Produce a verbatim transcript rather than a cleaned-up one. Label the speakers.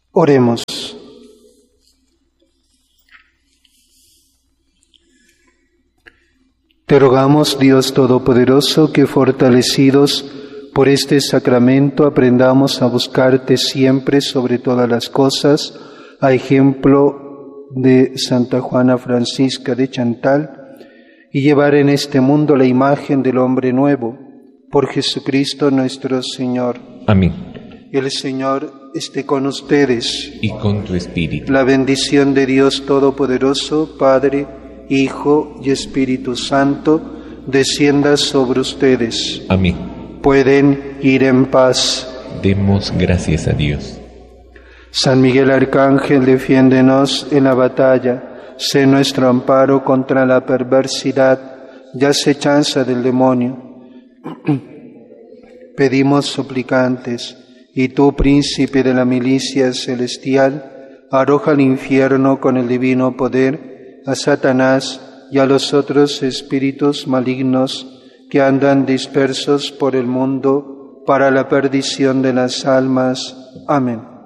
Speaker 1: Oremos. Te rogamos, Dios Todopoderoso, que fortalecidos por este sacramento aprendamos a buscarte siempre sobre todas las cosas, a ejemplo de Santa Juana Francisca de Chantal, y llevar en este mundo la imagen del hombre nuevo, por Jesucristo nuestro Señor.
Speaker 2: Amén.
Speaker 1: El Señor esté con ustedes.
Speaker 2: Y con tu espíritu.
Speaker 1: La bendición de Dios Todopoderoso, Padre, Hijo y Espíritu Santo, descienda sobre ustedes.
Speaker 2: Amén.
Speaker 1: Pueden ir en paz.
Speaker 2: Demos gracias a Dios.
Speaker 1: San Miguel Arcángel, defiéndenos en la batalla. Sé nuestro amparo contra la perversidad y acechanza del demonio. Pedimos suplicantes, y tú, príncipe de la milicia celestial, arroja al infierno con el divino poder a Satanás y a los otros espíritus malignos que andan dispersos por el mundo para la perdición de las almas. Amén.